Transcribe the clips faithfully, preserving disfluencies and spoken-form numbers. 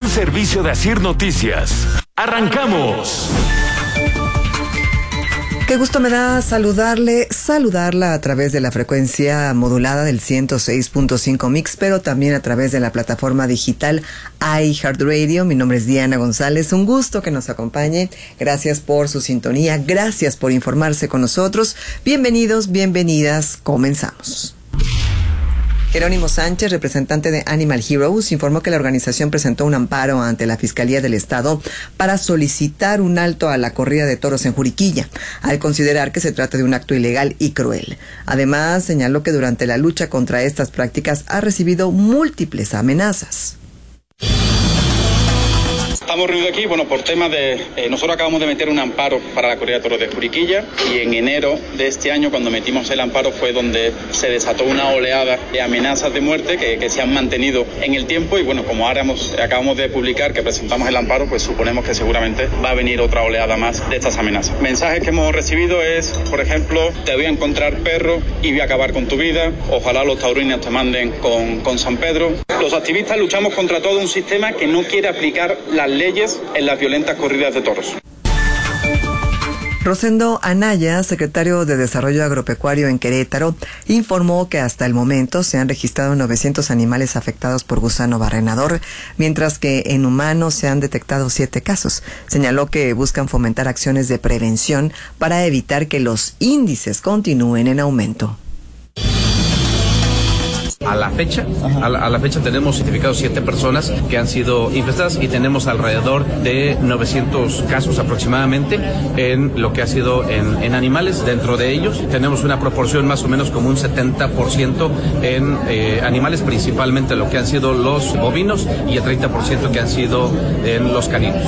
servicio de Asir Noticias. ¡Arrancamos! Qué gusto me da saludarle, saludarla a través de la frecuencia modulada del ciento seis punto cinco Mix, pero también a través de la plataforma digital iHeartRadio. Mi nombre es Diana González, un gusto que nos acompañe. Gracias por su sintonía, gracias por informarse con nosotros. Bienvenidos, bienvenidas, comenzamos. Jerónimo Sánchez, representante de Animal Heroes, informó que la organización presentó un amparo ante la Fiscalía del Estado para solicitar un alto a la corrida de toros en Juriquilla, al considerar que se trata de un acto ilegal y cruel. Además, señaló que durante la lucha contra estas prácticas ha recibido múltiples amenazas. Estamos reunidos aquí, bueno, por temas de... Eh, nosotros acabamos de meter un amparo para la corrida de toros de Juriquilla y en enero de este año, cuando metimos el amparo, fue donde se desató una oleada de amenazas de muerte que, que se han mantenido en el tiempo y bueno, como ahora hemos, acabamos de publicar que presentamos el amparo, pues suponemos que seguramente va a venir otra oleada más de estas amenazas. Mensajes que hemos recibido es, por ejemplo, te voy a encontrar perro y voy a acabar con tu vida, ojalá los taurinos te manden con, con San Pedro. Los activistas luchamos contra todo un sistema que no quiere aplicar las leyes en las violentas corridas de toros. Rosendo Anaya, secretario de Desarrollo Agropecuario en Querétaro, informó que hasta el momento se han registrado novecientos animales afectados por gusano barrenador, mientras que en humanos se han detectado siete casos. Señaló que buscan fomentar acciones de prevención para evitar que los índices continúen en aumento. A la fecha, a la, a la fecha tenemos identificados siete personas que han sido infestadas y tenemos alrededor de novecientos casos aproximadamente en lo que ha sido en, en animales. Dentro de ellos tenemos una proporción más o menos como un setenta por ciento en eh, animales, principalmente lo que han sido los bovinos y el treinta por ciento que han sido en los caninos.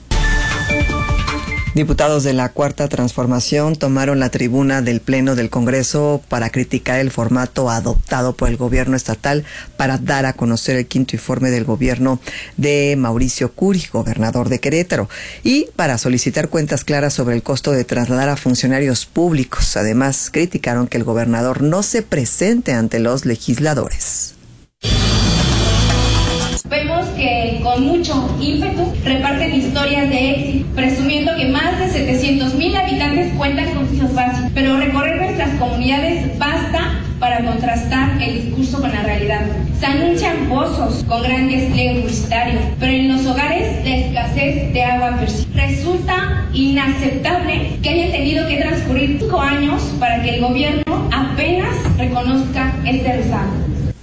Diputados de la Cuarta Transformación tomaron la tribuna del Pleno del Congreso para criticar el formato adoptado por el gobierno estatal para dar a conocer el quinto informe del gobierno de Mauricio Curi, gobernador de Querétaro, y para solicitar cuentas claras sobre el costo de trasladar a funcionarios públicos. Además, criticaron que el gobernador no se presente ante los legisladores. Vemos que con mucho ímpetu reparten historias de éxito, presumiendo que más de setecientos mil habitantes cuentan con servicios básicos, pero recorrer nuestras comunidades basta para contrastar el discurso con la realidad. Se anuncian pozos con gran despliegue publicitario, pero en los hogares la escasez de agua persiste. Resulta inaceptable que haya tenido que transcurrir cinco años para que el gobierno apenas reconozca este rezago.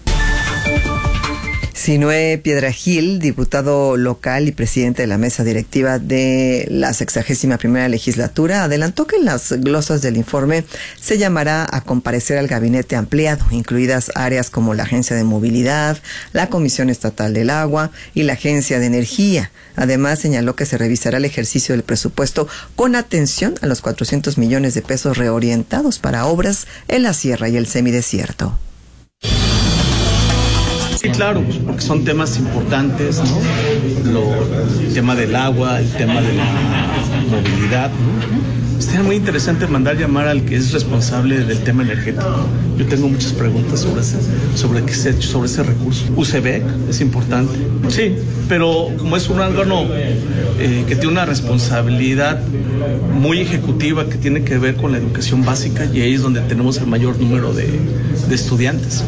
Sinué Piedrahil, diputado local y presidente de la mesa directiva de la sexagésima primera legislatura, adelantó que en las glosas del informe se llamará a comparecer al gabinete ampliado, incluidas áreas como la Agencia de Movilidad, la Comisión Estatal del Agua y la Agencia de Energía. Además, señaló que se revisará el ejercicio del presupuesto con atención a los cuatrocientos millones de pesos reorientados para obras en la sierra y el semidesierto. Sí, claro, pues porque son temas importantes, ¿no? Lo, el tema del agua, el tema de la movilidad, ¿no? Sería muy interesante mandar llamar al que es responsable del tema energético. Yo tengo muchas preguntas sobre ese, sobre qué se ha hecho sobre ese recurso. U C B es importante, sí, pero como es un órgano eh, que tiene una responsabilidad muy ejecutiva que tiene que ver con la educación básica, y ahí es donde tenemos el mayor número de, de estudiantes.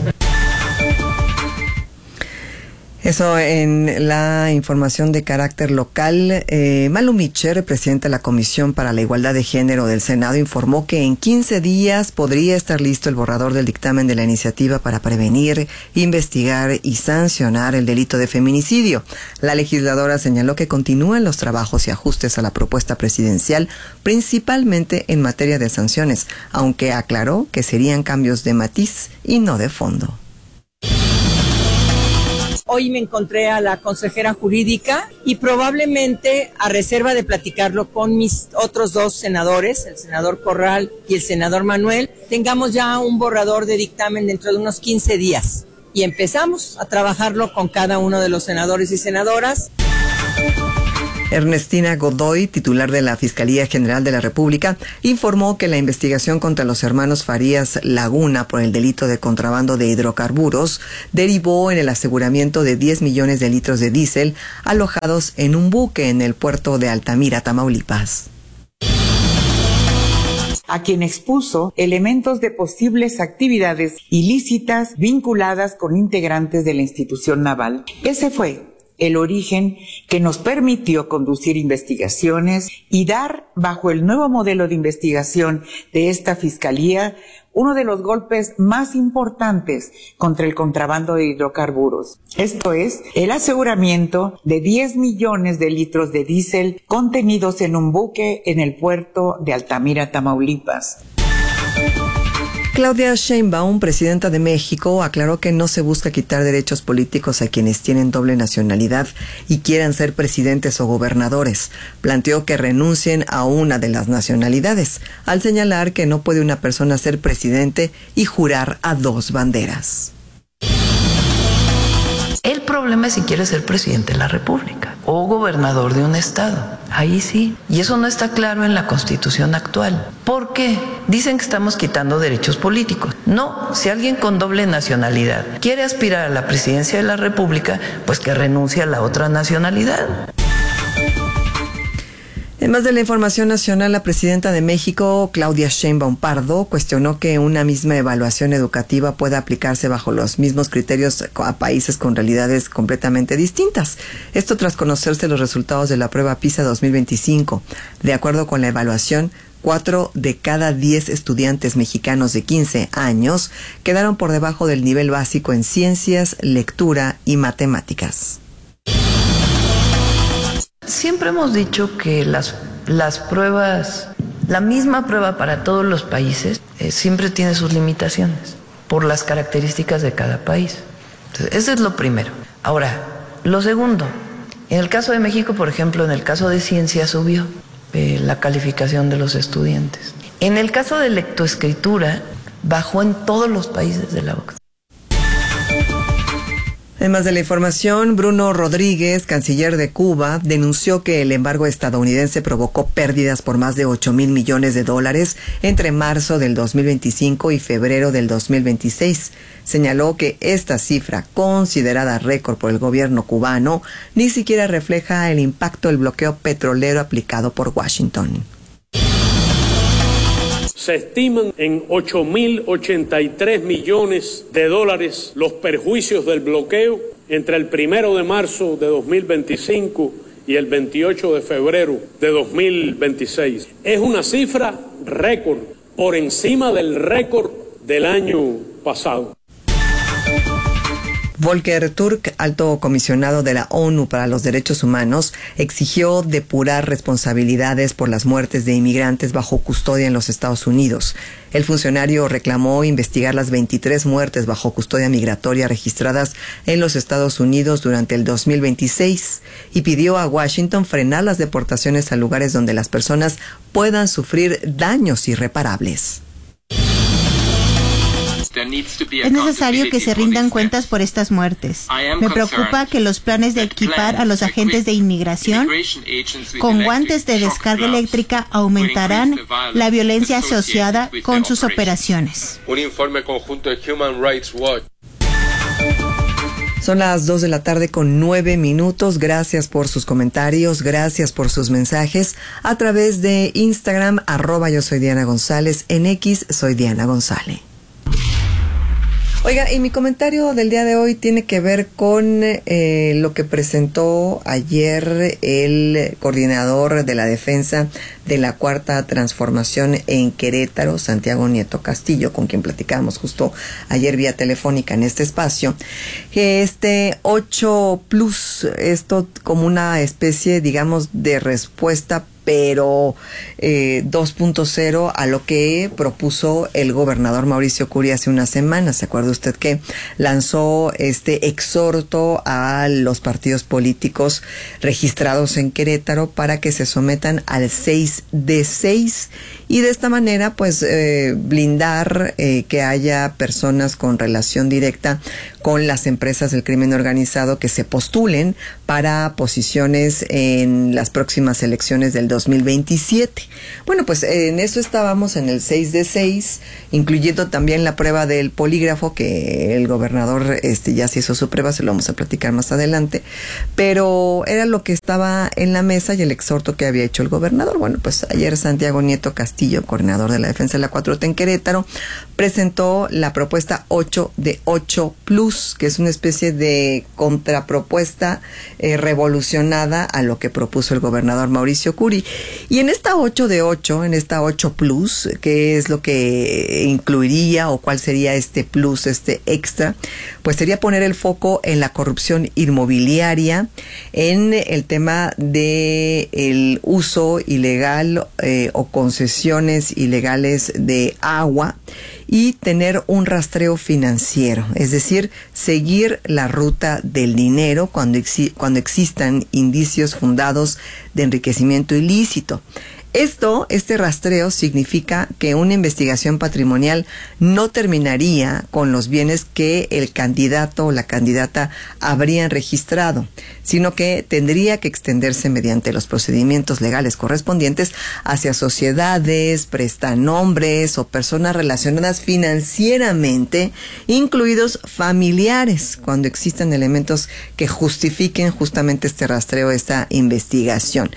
Eso en la información de carácter local. Eh, Malu Micher, presidenta de la Comisión para la Igualdad de Género del Senado, informó que en quince días podría estar listo el borrador del dictamen de la iniciativa para prevenir, investigar y sancionar el delito de feminicidio. La legisladora señaló que continúan los trabajos y ajustes a la propuesta presidencial, principalmente en materia de sanciones, aunque aclaró que serían cambios de matiz y no de fondo. Hoy me encontré a la consejera jurídica y probablemente, a reserva de platicarlo con mis otros dos senadores, el senador Corral y el senador Manuel, tengamos ya un borrador de dictamen dentro de unos quince días. Y empezamos a trabajarlo con cada uno de los senadores y senadoras. Ernestina Godoy, titular de la Fiscalía General de la República, informó que la investigación contra los hermanos Farías Laguna por el delito de contrabando de hidrocarburos derivó en el aseguramiento de diez millones de litros de diésel alojados en un buque en el puerto de Altamira, Tamaulipas. A quien expuso elementos de posibles actividades ilícitas vinculadas con integrantes de la institución naval. Ese fue el origen que nos permitió conducir investigaciones y dar, bajo el nuevo modelo de investigación de esta Fiscalía, uno de los golpes más importantes contra el contrabando de hidrocarburos. Esto es, el aseguramiento de diez millones de litros de diésel contenidos en un buque en el puerto de Altamira, Tamaulipas. Claudia Sheinbaum, presidenta de México, aclaró que no se busca quitar derechos políticos a quienes tienen doble nacionalidad y quieran ser presidentes o gobernadores. Planteó que renuncien a una de las nacionalidades, al señalar que no puede una persona ser presidente y jurar a dos banderas. El problema es si quiere ser presidente de la República o gobernador de un estado. Ahí sí. Y eso no está claro en la Constitución actual. ¿Por qué? Dicen que estamos quitando derechos políticos. No, si alguien con doble nacionalidad quiere aspirar a la presidencia de la República, pues que renuncie a la otra nacionalidad. Además de la información nacional, la presidenta de México, Claudia Sheinbaum Pardo, cuestionó que una misma evaluación educativa pueda aplicarse bajo los mismos criterios a países con realidades completamente distintas. Esto tras conocerse los resultados de la prueba PISA dos mil veinticinco. De acuerdo con la evaluación, cuatro de cada diez estudiantes mexicanos de quince años quedaron por debajo del nivel básico en ciencias, lectura y matemáticas. Siempre hemos dicho que las, las pruebas, la misma prueba para todos los países, eh, siempre tiene sus limitaciones por las características de cada país. Entonces, eso es lo primero. Ahora, lo segundo, en el caso de México, por ejemplo, en el caso de ciencia subió eh, la calificación de los estudiantes. En el caso de lectoescritura, bajó en todos los países de la O C D E. Además de la información, Bruno Rodríguez, canciller de Cuba, denunció que el embargo estadounidense provocó pérdidas por más de ocho mil millones de dólares entre marzo del dos mil veinticinco y febrero del dos mil veintiséis. Señaló que esta cifra, considerada récord por el gobierno cubano, ni siquiera refleja el impacto del bloqueo petrolero aplicado por Washington. Se estiman en ocho mil ochenta y tres millones de dólares los perjuicios del bloqueo entre el primero de marzo de dos mil veinticinco y el veintiocho de febrero de dos mil veintiséis. Es una cifra récord, por encima del récord del año pasado. Volker Turk, alto comisionado de la ONU para los Derechos Humanos, exigió depurar responsabilidades por las muertes de inmigrantes bajo custodia en los Estados Unidos. El funcionario reclamó investigar las veintitrés muertes bajo custodia migratoria registradas en los Estados Unidos durante el dos mil veintiséis y pidió a Washington frenar las deportaciones a lugares donde las personas puedan sufrir daños irreparables. Es necesario que se rindan cuentas por estas muertes. Me preocupa que los planes de equipar a los agentes de inmigración con guantes de descarga eléctrica aumentarán la violencia asociada con sus operaciones. Un informe conjunto de Human Rights Watch. Son las dos de la tarde con nueve minutos. Gracias por sus comentarios, gracias por sus mensajes a través de Instagram, arroba yo soy Diana González, en X soy Diana González. Oiga, y mi comentario del día de hoy tiene que ver con eh, lo que presentó ayer el coordinador de la defensa de la Cuarta Transformación en Querétaro, Santiago Nieto Castillo, con quien platicamos justo ayer vía telefónica en este espacio, que este ocho plus, esto como una especie, digamos, de respuesta pero eh, dos punto cero a lo que propuso el gobernador Mauricio Curi hace unas semanas. ¿Se acuerda usted que lanzó este exhorto a los partidos políticos registrados en Querétaro para que se sometan al seis de seis y de esta manera pues eh, blindar eh, que haya personas con relación directa con las empresas del crimen organizado que se postulen para posiciones en las próximas elecciones del dos mil veintisiete. Bueno, pues en eso estábamos en el seis de seis, incluyendo también la prueba del polígrafo, que el gobernador este ya se hizo su prueba, se lo vamos a platicar más adelante, pero era lo que estaba en la mesa y el exhorto que había hecho el gobernador. Bueno, pues ayer Santiago Nieto Castillo, coordinador de la defensa de la cuatro T en Querétaro, presentó la propuesta ocho de ocho Plus, que es una especie de contrapropuesta eh, revolucionada a lo que propuso el gobernador Mauricio Curi. Y en esta ocho de ocho, en esta ocho Plus, ¿qué es lo que incluiría o cuál sería este plus, este extra? Pues sería poner el foco en la corrupción inmobiliaria, en el tema de el uso ilegal eh, o concesiones ilegales de agua, y tener un rastreo financiero, es decir, seguir la ruta del dinero cuando, exi- cuando existan indicios fundados de enriquecimiento ilícito. Esto, este rastreo significa que una investigación patrimonial no terminaría con los bienes que el candidato o la candidata habrían registrado, sino que tendría que extenderse mediante los procedimientos legales correspondientes hacia sociedades, prestanombres o personas relacionadas financieramente, incluidos familiares, cuando existan elementos que justifiquen justamente este rastreo, esta investigación.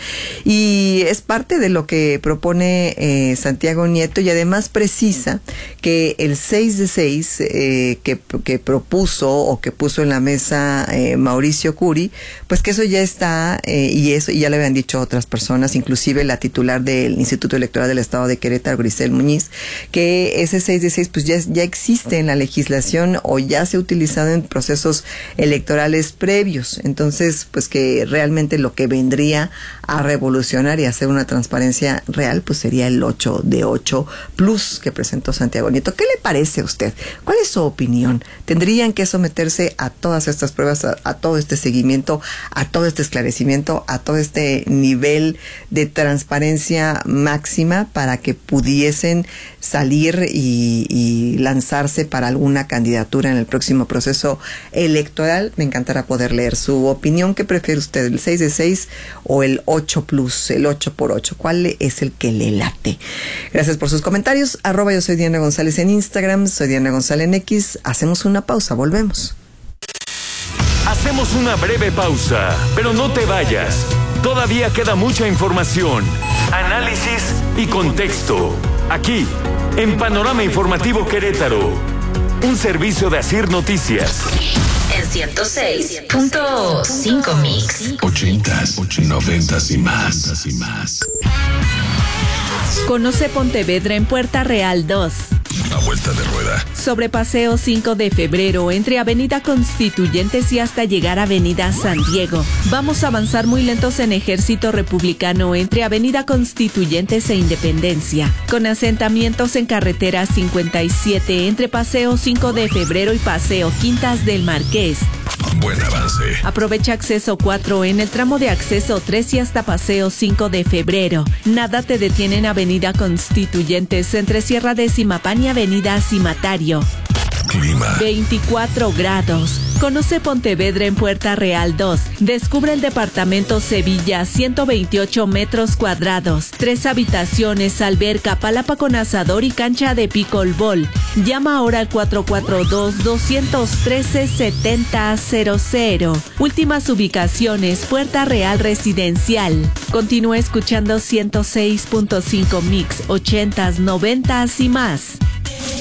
Y es parte de lo que propone eh, Santiago Nieto, y además precisa que el seis de seis eh, que, que propuso o que puso en la mesa eh, Mauricio Curi, pues que eso ya está eh, y eso y ya le habían dicho otras personas, inclusive la titular del Instituto Electoral del Estado de Querétaro, Grisel Muñiz, que ese seis de seis pues ya, ya existe en la legislación o ya se ha utilizado en procesos electorales previos. Entonces, pues que realmente lo que vendría a revolucionar y hacer una transparencia real, pues sería el ocho de ocho Plus que presentó Santiago Nieto. ¿Qué le parece a usted? ¿Cuál es su opinión? ¿Tendrían que someterse a todas estas pruebas, a, a todo este seguimiento, a todo este esclarecimiento, a todo este nivel de transparencia máxima para que pudiesen salir y, y lanzarse para alguna candidatura en el próximo proceso electoral? Me encantará poder leer su opinión. ¿Qué prefiere usted, el seis de seis o el ocho Plus, el ocho por ocho? ¿Cuál es el que le late? Gracias por sus comentarios. Arroba yo soy Diana González en Instagram, soy Diana González en X. Hacemos una pausa, volvemos. Hacemos una breve pausa, pero no te vayas. Todavía queda mucha información, análisis y contexto. Aquí, en Panorama Informativo Querétaro, un servicio de Asir Noticias. En ciento seis punto cinco Mix. Ochentas, noventas y más. y más. Conoce Pontevedra en Puerta Real dos. A vuelta de rueda. Sobre Paseo cinco de febrero, entre Avenida Constituyentes y hasta llegar a Avenida San Diego. Vamos a avanzar muy lentos en Ejército Republicano entre Avenida Constituyentes e Independencia. Con asentamientos en carretera cincuenta y siete entre Paseo cinco de febrero y Paseo Quintas del Marqués. Buen avance. Aprovecha acceso cuatro en el tramo de acceso tres y hasta Paseo cinco de febrero. Nada te detiene en Avenida Constituyentes entre Sierra de Zimapán y Avenida Cimatario. Clima. veinticuatro grados. Conoce Pontevedra en Puerta Real dos. Descubre el departamento Sevilla, ciento veintiocho metros cuadrados. Tres habitaciones, alberca, palapa con asador y cancha de pickleball. Llama ahora al cuatro cuatro dos, dos uno tres, siete cero cero cero. Últimas ubicaciones, Puerta Real Residencial. Continúa escuchando ciento seis punto cinco Mix, ochentas, noventas y más.